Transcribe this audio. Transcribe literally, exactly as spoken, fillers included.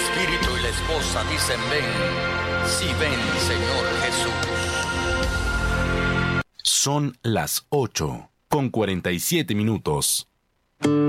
Espíritu y la esposa dicen ven, sí ven, Señor Jesús. Son las ocho con cuarenta y siete minutos.